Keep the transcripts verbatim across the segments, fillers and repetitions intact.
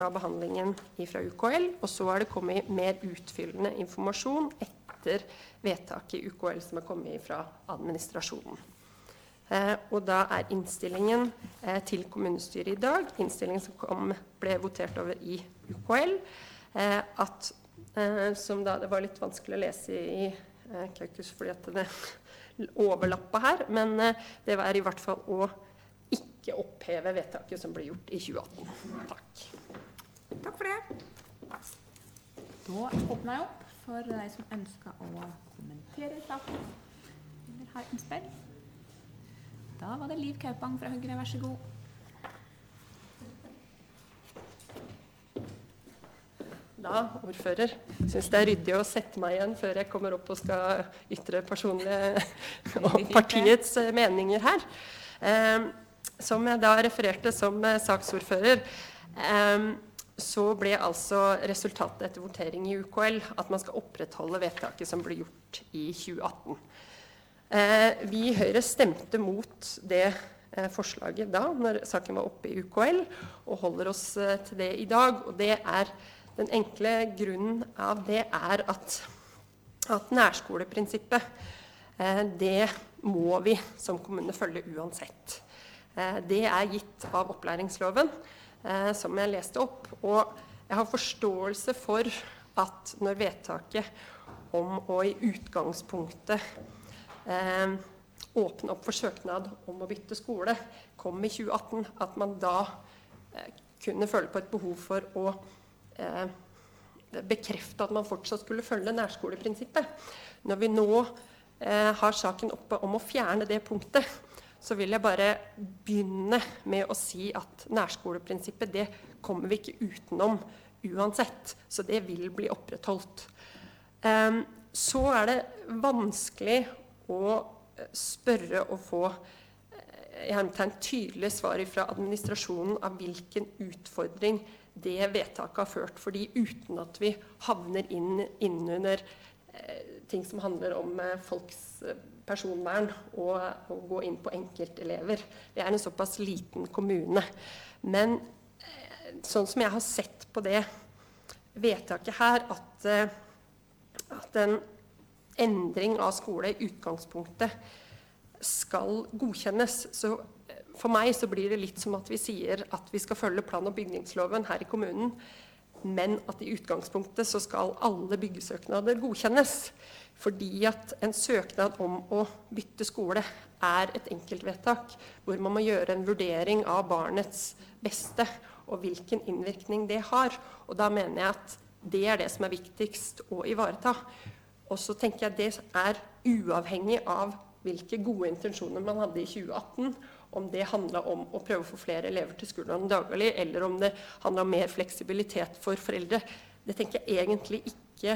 av behandlingen fra U K L, og så er det kommet mer utfyllende informasjon etter vedtaket i U K L som er kommet fra administrasjonen. Eh, og da er innstillingen eh, til kommunestyret i dag, innstillingen som kom, ble votert over i U K L, eh, at, eh, som da det var litt vanskelig å lese i eh, Kaukus fordi at det overlappet her, men eh, det var i hvert fall å ikke oppheve vedtaket som ble gjort i tjue atten. Takk. Takk for det. Da åpner jeg opp for deg som ønsker å kommentere saken eller ha innspill. Da var det Liv Kaupang fra Høyre, vær så god. Da, ordfører, synes det er ryddig å sette meg igjen før jeg kommer opp og skal ytre personlige og partiets meninger her. Eh, som jeg da refererte som saksordfører, eh, så ble altså resultatet etter votering i U K L at man skal opprettholde vedtaket som ble gjort i tjue atten. Eh, vi i Høyre stemte mot det eh, forslaget da, når saken var oppe i U K L, og holder oss eh, til det i dag. Og det er, den enkle grunnen av det er at, at nærskoleprinsippet, eh, det må vi som kommune følge uansett. Eh, det er gitt av opplæringsloven, eh, som jeg leste opp, og jeg har forståelse for at når vedtaket om å i utgangspunktet Eh, åpne opp for søknad om å bytte skole kom i tjue atten, at man da eh, kunne føle på et behov for å eh, bekrefte at man fortsatt skulle følge nærskoleprinsippet. Når vi nå eh, har saken oppe om å fjerne det punktet, så vil jeg bare begynne med å si at nærskoleprinsippet, det kommer vi ikke utenom uansett, så det vil bli opprettholdt. Eh, så er det vanskelig og spørre og få en tydelig svar fra administrasjonen av hvilken utfordring det vedtaket har ført, fordi uten at vi havner inn innunder eh, ting som handler om eh, folks personvern og, og gå inn på enkeltelever. Det er en såpass liten kommune. Men eh, sånn som jeg har sett på det vedtaket her, at, eh, at en endring av skole i utgangspunktet skal godkjennes. Så for meg så blir det litt som at vi sier at vi skal følge plan- og bygningsloven her i kommunen, men at i utgangspunktet så skal alle byggesøknader godkjennes. Fordi at en søknad om å bytte skole er et enkeltvedtak, hvor man må gjøre en vurdering av barnets beste og hvilken innvirkning det har. Og da mener jeg at det er det som er viktigst å ivareta. Og så tenker jeg det er uavhengig av hvilke gode intensjoner man hadde i tjue atten, om det handlet om å prøve å få flere elever til skolen daglig, eller om det handlet om mer fleksibilitet for foreldre. Det tenker jeg egentlig ikke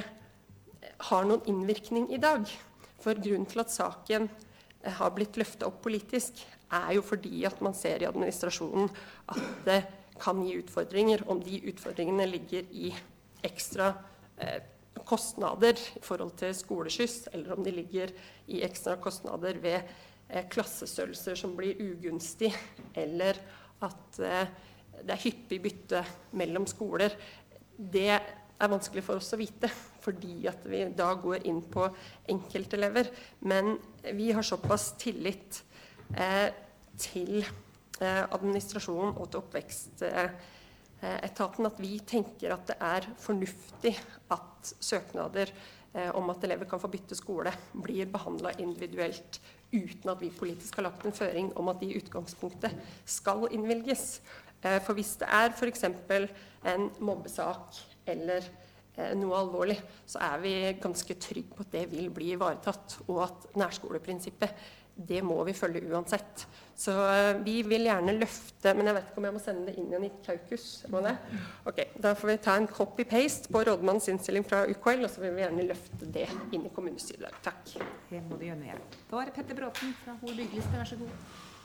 har noen innvirkning i dag. For grunnen til at saken har blitt løftet opp politisk, er jo fordi at man ser i administrasjonen at det kan gi utfordringer, om de utfordringene ligger i ekstra eh, kostnader i forhold til skoleskyss, eller om de ligger i ekstra kostnader ved eh, klassestørrelser som blir ugunstig, eller at eh, det er hyppig bytte mellom skoler. Det er vanskelig for oss å vite, fordi at vi da går inn på enkeltelever. Men vi har såpass tillit eh, til eh, administrasjonen og til oppvekst eh, etaten at vi tenker at det er fornuftig at søknader eh, om at elever kan få bytte skole blir behandlet individuelt uten at vi politisk har lagt en føring om at de i utgangspunktet skal innvilges. Eh, for hvis det er for eksempel en mobbesak eller eh, noe alvorlig, så er vi ganske trygge på at det vil bli ivaretatt, og at nærskoleprinsippet det må vi følge uansett. Så uh, vi vil gjerne løfte, men jeg vet ikke om jeg må sende det inn igjen i Kaukus. Må det? Ok, da får vi ta en copy-paste på rådmannens innstilling fra U K L, og så vil vi gjerne løfte det inn i kommunestyret. Takk. Det må du gjøre. Da er det Petter Bråten fra Hol Byggeliste, vær så god.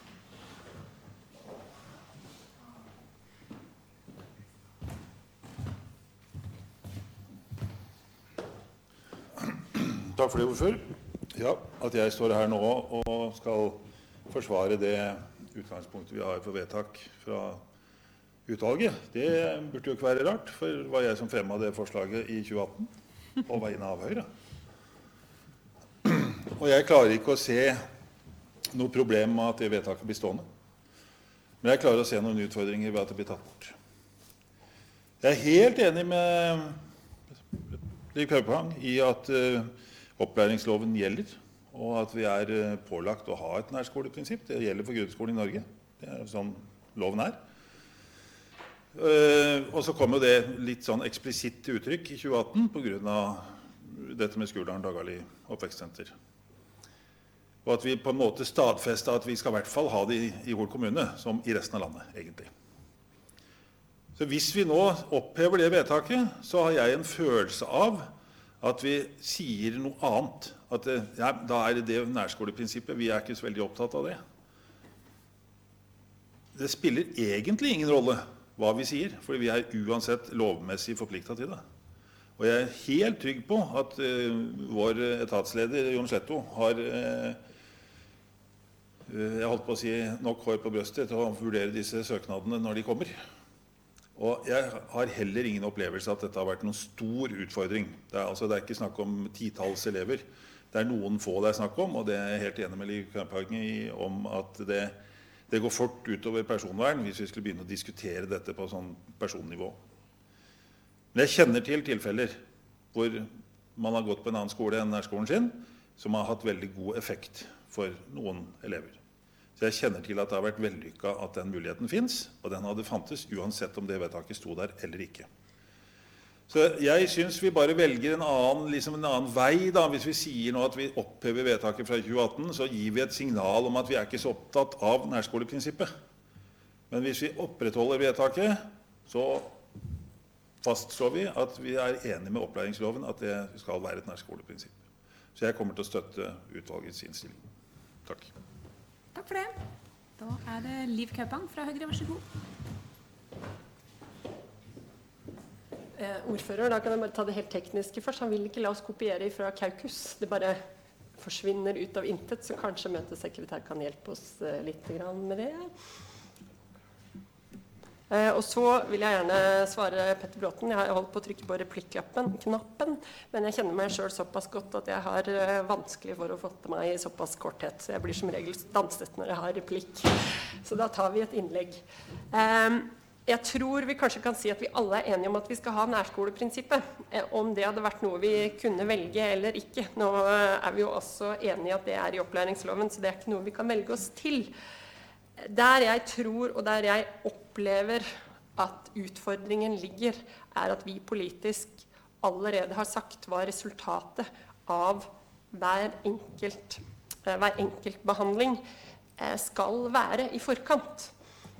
Takk for det, ordfører. Ja, at jeg står her nå og skal forsvare det utgangspunktet vi har for vedtak fra utvalget. Det burde jo ikke være rart, for det var jeg som fremmet det forslaget i tjue atten, på vegne av Høyre. Og jeg klarer ikke å se noe problem med at det vedtaket blir stående. Men jeg klarer å se noen utfordringer ved at det blir tatt bort. Jeg er helt enig med Liv Kauphang i at uh, opplæringsloven gjelder, og at vi er uh, pålagt å ha et nærskoleprinsipp. Det gjelder for grunnskolen i Norge. Det er sånn loven er. Uh, og så kom jo det litt sånn eksplisitt til uttrykk i tjue atten på grunn av dette med Skurdalen Dagali oppvekstsenter. Og at vi på en måte stadfestet at vi skal i hvert fall ha det i, i Hol kommune, som i resten av landet, egentlig. Så hvis vi nå opphever det vedtaket, så har jeg en følelse av at vi sier noe annet. At det, ja, da er det det nærskoleprinsippet, vi er ikke så veldig opptatt av det. Det spiller egentlig ingen rolle hva vi sier, for vi er uansett lovmessig forpliktet til det. Og jeg er helt trygg på at uh, vår etatsleder, Jon Sletto, har uh, jeg holdt på å si nok hår på brøstet til å vurdere disse søknadene når de kommer. Og jeg har heller ingen opplevelse at dette har vært noen stor utfordring. Det er, altså, det er ikke snakk om titalls elever. Det er noen få det er snakk om, og det er jeg helt enig med Liv Kauphang i om at det Det går fort utover personvern hvis vi skulle begynne å diskutere dette på sånn personnivå. Men jeg kjenner til tilfeller hvor man har gått på en annen skole enn nærskolen sin, som har hatt veldig god effekt for noen elever. Så jeg kjenner til at det har vært vellykket at den muligheten finnes, og den hadde fantes uansett om det vedtaket sto der eller ikke. Så jeg synes vi bare velger en annen, liksom en annen vei da. Hvis vi sier nå at vi opphever vedtaket fra tjue atten, så gir vi et signal om at vi er ikke så opptatt av nærskoleprinsippet. Men hvis vi opprettholder vedtaket, så fastslår vi at vi er enige med opplæringsloven at det skal være et nærskoleprinsipp. Så jeg kommer til å støtte utvalgets innstilling. Takk. Takk for det. Da er det Liv Kauphang fra Høyre, vær så god. Eh, ordfører, da kan jeg bare ta det helt tekniske først. Han vil ikke la oss kopiere fra Kaukus. Det bare forsvinner ut av intet, så kanskje møtesekretær kan hjelpe oss eh, litt grann med det. Eh, og så vil jeg gjerne svare Petter Bråten. Jeg har holdt på å trykke på replikklappen, knappen, men jeg kjenner meg selv såpass godt at jeg har eh, vanskelig for å få til meg i såpass korthet. Så jeg blir som regel stanset når jeg har replikk. Så da tar vi et innlegg. Eh, Jeg tror vi kanskje kan si at vi alle er enige om at vi skal ha nærskoleprinsippet. Om det hadde vært noe vi kunne velge eller ikke. Nå er vi jo også enige at det er i opplæringsloven, så det er ikke noe vi kan velge oss til. Der jeg tror og der jeg opplever at utfordringen ligger, er at vi politisk allerede har sagt hva resultatet av hver enkelt, hver enkelt behandling skal være i forkant.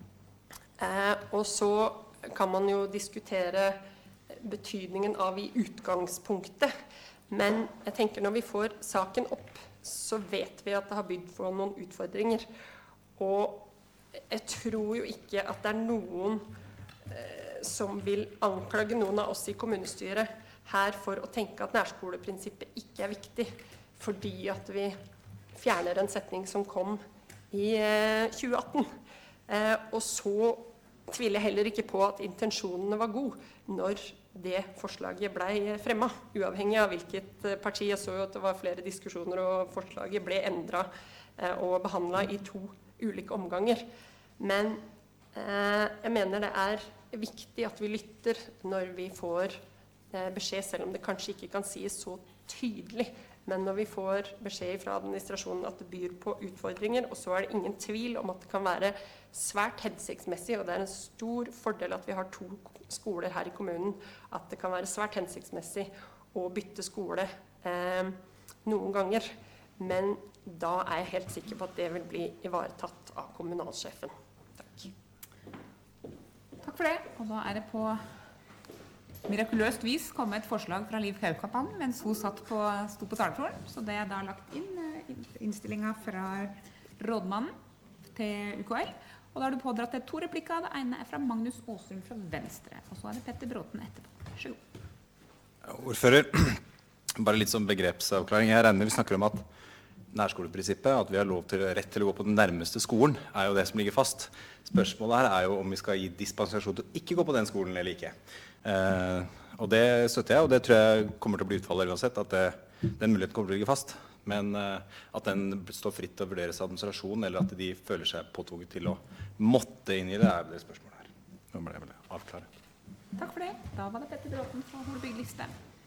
Eh, og så kan man jo diskutere betydningen av i utgangspunktet, men jeg tenker når vi får saken opp, så vet vi at det har bydd på noen utfordringer. Og jeg tror jo ikke at det er noen eh, som vil anklage noen av oss i kommunestyret her for å tenke at nærskoleprinsippet ikke er viktig, fordi at vi fjerner en setning som kom i eh, tjue atten. Eh, og så tviler jeg heller ikke på at intensjonene var gode når det forslaget ble fremmet, uavhengig av hvilket parti. Jeg så jo at det var flere diskusjoner, og forslaget ble endret eh, og behandlet i to ulike omganger. Men eh, jeg mener det er viktig at vi lytter når vi får eh, beskjed, selv om det kanskje ikke kan sies så tydelig. Men når vi får beskjed fra administrasjonen at det byr på utfordringer, og så er det ingen tvil om at det kan være svært hensiktsmessig, og det er en stor fordel at vi har to skoler her i kommunen, at det kan være svært hensiktsmessig å bytte skole eh, noen ganger. Men da er jeg helt sikker på at det vil bli ivaretatt av kommunalsjefen. Takk. Takk for det. Og da er det på mirakuløst vis kom et forslag fra Liv Kauphang mens hun satt på, sto på talerstolen. Så det er da lagt inn innstillingen fra rådmannen til U K L. Og da har du pådratt deg to replikker. Det ene er fra Magnus Åsum fra Venstre. Og så er det Petter Bråten etterpå. Vær så god. Ja, ordfører, bare litt som begrepsavklaring. Jeg regner vi snakker om at nærskoleprinsippet, at vi har lov til, rett til å gå på den nærmeste skolen, er jo det som ligger fast. Spørsmålet her er jo om vi skal gi dispensasjon til å ikke gå på den skolen eller ikke. Eh, og det støtter jeg, og det tror jeg kommer til å bli utfallet uansett, at det, den muligheten kommer til å ligge fast. Men eh, at den står fritt til å vurderes av administrasjon, eller at de føler seg påtvunget til å måtte inn i det, er det spørsmålet her. Nå må jeg vel avklare. Takk for det. Da var det Petter Bråten fra Hol byggeliste.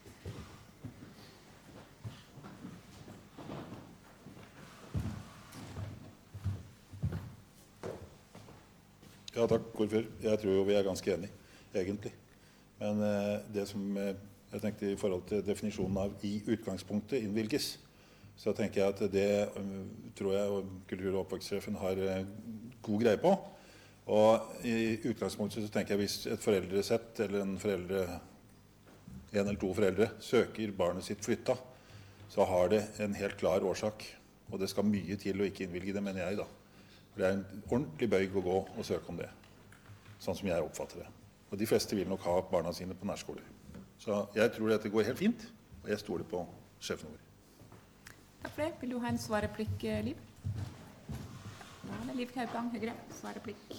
Ja, takk, ordfører. Jeg tror jo vi er ganske enige, egentlig. Men eh, det som eh, jeg tenkte i forhold til definisjonen av i utgangspunktet innvilges, så tenker jeg at det um, tror jeg og kultur- og oppvekstsjefen har eh, god greie på. Og i utgangspunktet så tenker jeg hvis et foreldresett eller en foreldre, en eller to foreldre søker barnet sitt flytta, så har det en helt klar årsak. Og det skal mye til å ikke innvilge det, mener jeg da. Det er en ordentlig bøyg å gå og søke om det, sånn som jeg oppfatter det. Og de fleste vil nok ha barna sine på nærskoler. Så jeg tror dette går helt fint, og jeg stoler på sjefen vår. Takk for det. Vil du ha en svarreplikk, Liv? Da er det Liv Kaupang, Høyre. Svarreplikk.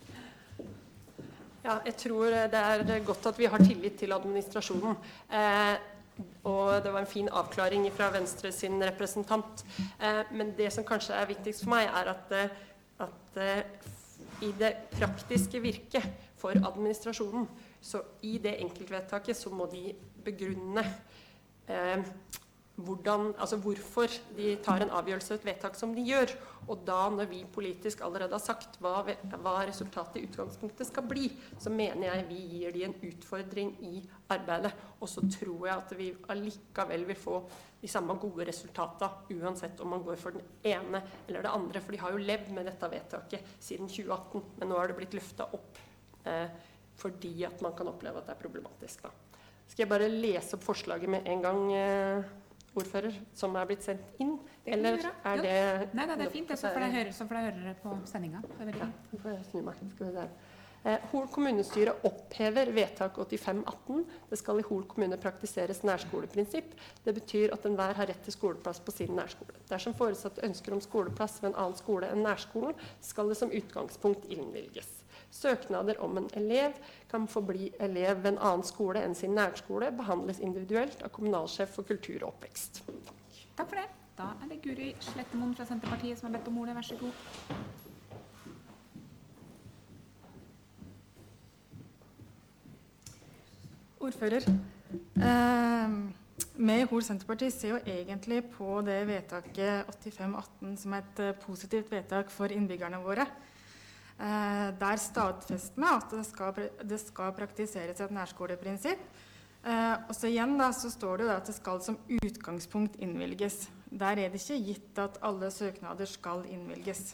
Ja, jeg tror det er godt at vi har tillit til administrasjonen. Eh, og det var en fin avklaring fra Venstre sin representant. Eh, men det som kanskje er viktigst for meg, er at, at eh, i det praktiske virket for administrasjonen, så i det enkeltvedtaket så må de begrunne eh, hvordan, altså hvorfor de tar en avgjørelse et vedtak som de gjør. Og da når vi politisk allerede har sagt hva, hva resultatet i utgangspunktet skal bli, så mener jeg vi gir de en utfordring i arbeidet. Og så tror jeg at vi allikevel vil få de samme gode resultatene uansett om man går for den ene eller det andre. For de har jo levd med dette vedtaket siden tjue atten, men nå har det blitt løftet opp eh, fordi at man kan oppleve at det er problematisk. Da. Skal jeg bare lese opp forslaget med en gang, eh, ordfører, som er blitt sendt inn? Eller er det... Nei, nei, det er fint. Det er så for deg hører, så for deg hører på sendingen. Det er veldig fint. Ja, får jeg snu meg. Skal vi se. Eh, Hol kommunestyre opphever vedtak åttifem atten. Det skal i Hol kommune praktiseres nærskoleprinsipp. Det betyr at enhver har rett til skoleplass på sin nærskole. Dersom foresatte ønsker om skoleplass ved en annen skole enn nærskolen, skal det som utgangspunkt innvilges. Søknader om en elev kan få bli elev ved en annen skole enn sin nærskole, behandles individuelt av kommunalsjef for kultur og oppvekst. Takk for det. Da er det Guri Slettemoen fra Senterpartiet som har bedt om ordet. Vær så god. Ordfører, eh, vi i Hol Senterparti ser jo egentlig på det vedtaket åttifem atten som et uh, positivt vedtak for innbyggerne våre. Eh, der stadfester vi at det skal, det skal praktiseres et nærskoleprinsipp. Eh, og så igjen da, så står det jo at det skal som utgangspunkt innvilges. Der er det ikke gitt at alle søknader skal innvilges.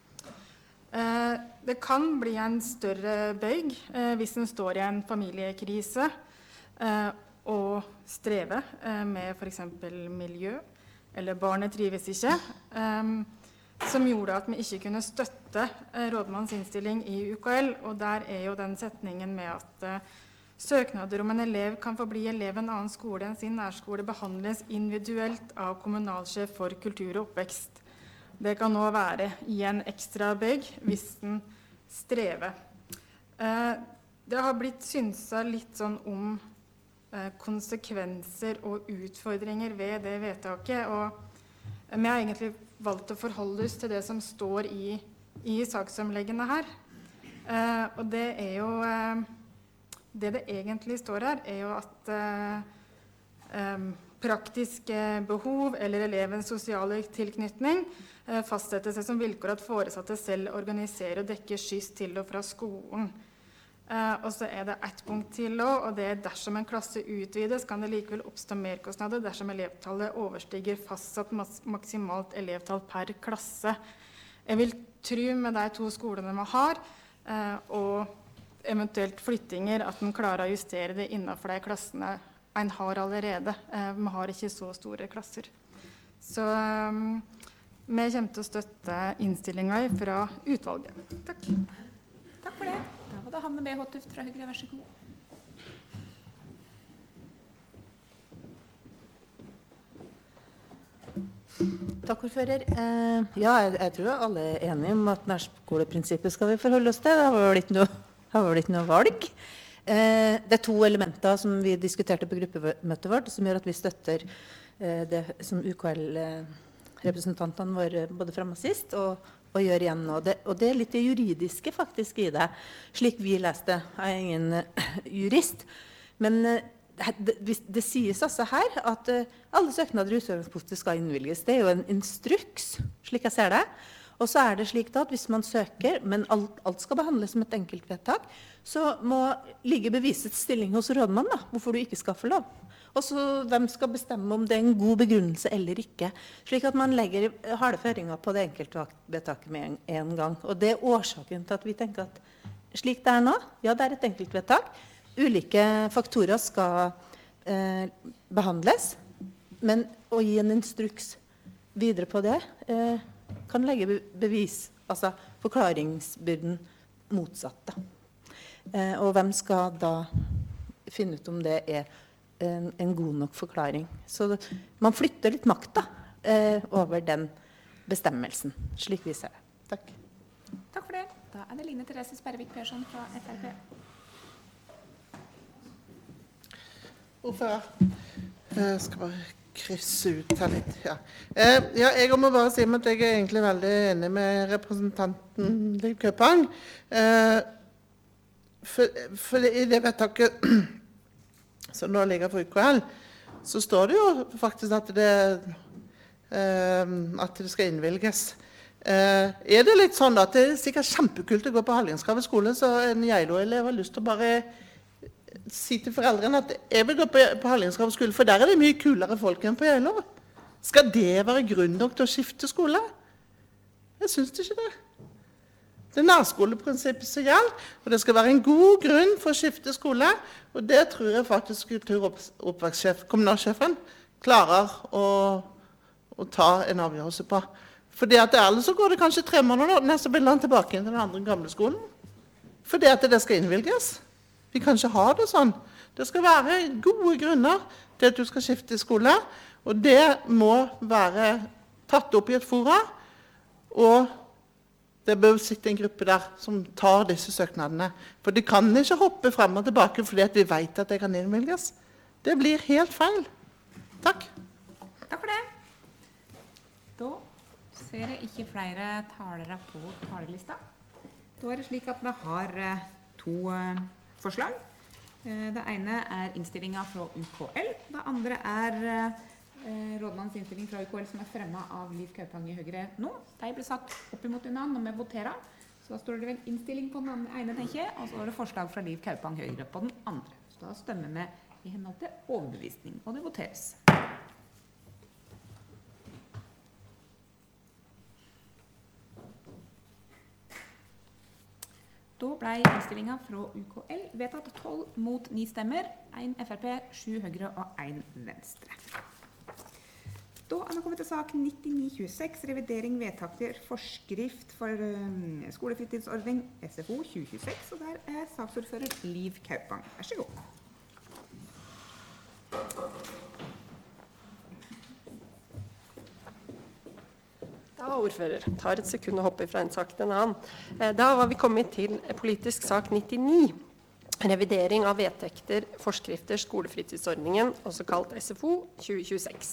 Eh, det kan bli en større bøyg eh, hvis en står i en familiekrise eh, og strever eh, med for eksempel miljø, eller barnet trives ikke, eh, som gjorde at vi ikke kunne støtte eh, rådmannens innstilling i U K L, og der er jo den setningen med at eh, søknader om en elev kan få bli elev en annen skole enn sin nærskole behandles individuelt av kommunalsjef for kultur og oppvekst. Det kan nå være i en ekstra bøyg hvis den strever. Eh, det har blitt synset litt sånn om eh, konsekvenser og utfordringer ved det vedtaket, og vi har egentlig valgt å forholde oss til det som står i, i saksomleggene her. Eh, og det er jo... Eh, Det det egentlig står her, er jo at eh, eh, praktiske behov eller elevens sosiale tilknytning eh, fastsetter seg som vilkår at foresatte selv organiserer og dekker skyss til og fra skolen. Eh, og så er det ett punkt til også, og det er dersom en klasse utvides, kan det likevel oppstå merkostnader dersom elevtallet overstiger fastsatt maksimalt elevtall per klasse. Jeg vil tro med de to skolene vi har, eh, og eventuelt flyttinger, at en klarer å justere det innenfor de klassene en har allerede. Eh, vi har ikke så store klasser. Så um, vi kommer til å støtte innstillingen fra utvalget. Takk. Takk for det. Da var det Hanne B. Håtuft fra Høyre. Vær så god. Takk, ordfører. Eh, ja, jeg, jeg tror alle er enige om at nærskoleprinsippet skal vi forholde oss til. Det har vel ikke noe, har vel ikke noe valg. Eh, det er to elementer som vi diskuterte på gruppemøtet vårt, som gjør at vi støtter eh, det som U K L-representantene våre både fremme sist og, og gjør igjen nå. Det, og det er litt det juridiske faktisk i det, slik vi leste. Jeg er ingen uh, jurist, men uh, Det, det, det sies altså her at uh, alle søknader i utføringspostet skal innvilges. Det er jo en instruks, slik jeg ser det. Og så er det slik da at hvis man søker, men alt, alt skal behandles som et enkeltvedtak, så må ligge bevisets stilling hos rådmannen da, hvorfor du ikke skal få lov. Og så hvem skal bestemme om det er en god begrunnelse eller ikke. Slik at man legger harde føringer på det enkeltvedtaket med en, en gang. Og det er årsaken til at vi tenker at slik det er nå, ja det er et enkeltvedtak, ulike faktorer skal eh, behandles, men å gi en instruks videre på det eh, kan legge bevis, altså forklaringsbyrden motsatt. Da. Eh, og hvem skal da finne ut om det er en, en god nok forklaring? Så det, man flytter litt makt da, eh, over den bestemmelsen, slik vi ser det. Takk. Takk for det. Da er det Line Therese Sperrevik Persson fra F R P. Ordfører. Jeg skal bare krysse ut her litt. Ja. Eh, ja, jeg må bare si at jeg er egentlig veldig enig med representanten Liv Kaupang. Eh, for, for i det vedtaket som nå ligger for U K L, så står det jo faktisk at det, eh, at det skal innvilges. Eh, er det litt sånn at det er sikkert kjempekult å gå på Hallingskarvet skole, så en Geilo-elev har lyst til å bare si til foreldrene at jeg vil gå på, på Hallingskarvet skole, for der er det mye kulere folk enn på Geilo. Skal det være grunn nok til å skifte skole? Jeg synes ikke det. Det er nærskoleprinsippet som gjelder, og det skal være en god grunn for å skifte skole, og det tror jeg faktisk kulturoppvekstsjef, kommunalsjefen, klarer å, å ta en avgjørelse på. Fordi at ellers så går det kanskje tre måneder, og så vil han tilbake til den andre gamle skolen. Fordi at det skal innvilges. Vi kan ikke ha det sånn. Det skal være gode grunner til at du skal skifte skole, og det må være tatt opp i et fora, og det bør sitte en gruppe der som tar disse søknadene. For de kan ikke hoppe frem og tilbake fordi at vi vet at det kan innvilges. Det blir helt feil. Takk. Takk for det. Da ser jeg ikke flere talere på talelista. Da er det slik at vi har to forslag. Det ene er innstillingen fra U K L. Det andre er eh, rådmannens innstilling fra U K L som er fremmet av Liv Kaupang i Høyre nå. De ble satt opp imot hverandre når vi voterer. Så da står det vel innstilling på den ene, tenker jeg, og så er det forslag fra Liv Kaupang Høyre på den andre. Så da stemmer vi i henhold til overbevisning, og det voteres. Da ble innstillingen fra U K L vedtatt tolv mot ni stemmer, én F R P, sju Høyre og én Venstre. Da er vi kommet til sak nittini tjueseks, revidering vedtakter forskrift for um, skolefritidsordning S F O tjue tjueseks, og der er saksordfører Liv Kaupang. Vær så god. Da, ordfører, tar et sekund å hoppe fra en sak til en annen. Da var vi kommet til politisk sak nittini, revidering av vedtekter, forskrifter, skolefritidsordningen, også kalt S F O tjue tjueseks.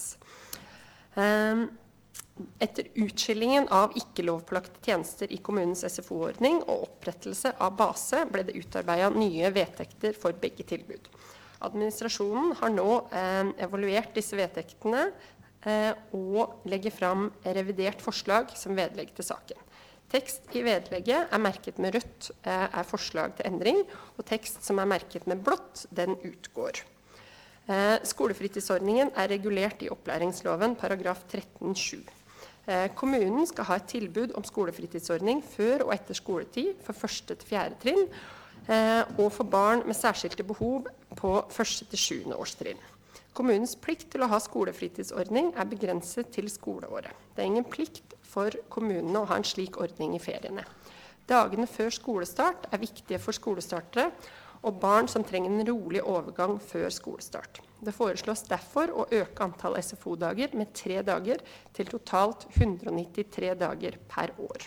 Etter utskillingen av ikke-lovpålagte tjenester i kommunens S F O-ordning og opprettelse av base ble det utarbeidet nye vedtekter for begge tilbud. Administrasjonen har nå eh, evaluert disse vedtektene eh, og legger fram revidert forslag som vedlegg til saken. Tekst i vedlegget er merket med rødt, eh, er forslag til endring, og tekst som er merket med blått, den utgår. Eh, skolefritidsordningen er regulert i opplæringsloven, paragraf tretten sju. Eh, kommunen skal ha et tilbud om skolefritidsordning før og etter skoletid for første til fjerde trinn, eh, og for barn med særskilte behov på første til sjuende årstrinn. Kommunens plikt til å ha skolefritidsordning er begrenset til skoleåret. Det er ingen plikt for kommunene å ha en slik ordning i feriene. Dagene før skolestart er viktige for skolestartere, og barn som trenger en rolig overgang før skolestart. Det foreslås derfor å øke antall S F O-dager med tre dager til totalt hundre og nittitre dager per år.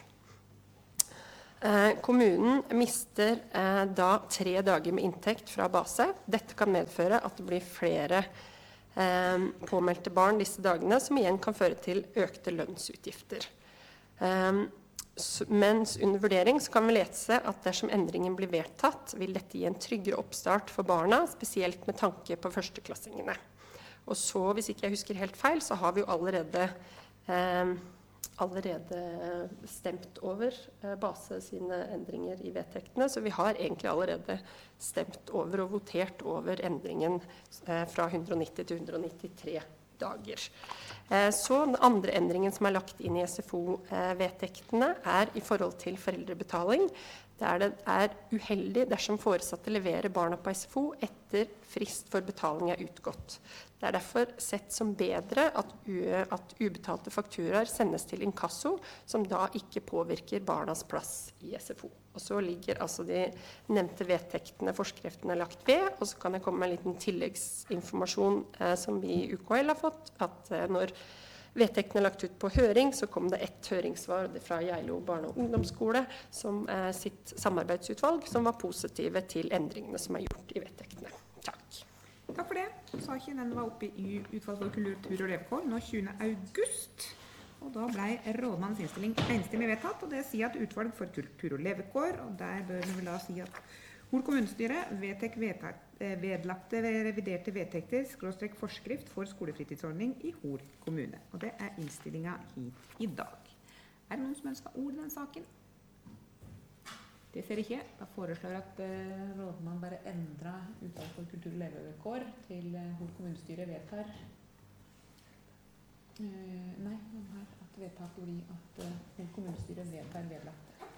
Eh, kommunen mister eh, da tre dager med inntekt fra base. Dette kan medføre at det blir flere eh, påmeldte barn disse dagene, som igjen kan føre til økte lønnsutgifter. Eh, Mens under vurdering så kan vi lese at dersom endringen blir vedtatt, vil dette gi en tryggere oppstart for barna, spesielt med tanke på førsteklassingene. Og så, hvis ikke jeg husker helt feil, så har vi jo allerede, eh, allerede stemt over eh, base sine endringer i vedtektene, så vi har egentlig allerede stemt over og votert over endringen eh, fra hundre og nitti til hundre og nittitre dager. Så den andre endringen som er lagt inn i S F O-vedtektene er i forhold til foreldrebetaling, der det er uheldig dersom foresatte leverer barna på S F O etter frist for betaling er utgått. Det er derfor sett som bedre at, at ubetalte fakturaer sendes til inkasso, som da ikke påvirker barnas plass i S F O. Og så ligger altså de nevnte vedtektene, forskriftene lagt ved, og så kan jeg komme med en liten tilleggsinformasjon eh, som vi i U K L har fått, at eh, når vedtektene er lagt ut på høring, så kom det ett høringssvar fra Geilo barne- og ungdomsskole, som eh, sitt samarbeidsutvalg, som var positive til endringene som er gjort i vedtektene. Takk. Takk for det. Saken den var oppe i utvalg for kultur og levekår nå tjuende august. Og da ble rådmannens innstilling enstemmig vedtatt, og det sier at utvalg for kultur og levekår, og der bør vi vel da si at Hol kommunestyre vedtek vedtak, vedlagte reviderte vedtekter, skråstrek forskrift for skolefritidsordning i Hol kommune. Og det er innstillingen hit i dag. Er det noen som ønsker ord i den saken? Det ser ikke. Da foreslår jeg at uh, rådmann bare endrer utvalg for kultur og levekår til uh, Hol kommunestyre vedtar. Uh, nei, her at vedtaket blir at uh, Hol kommunestyre vedtar vedlagte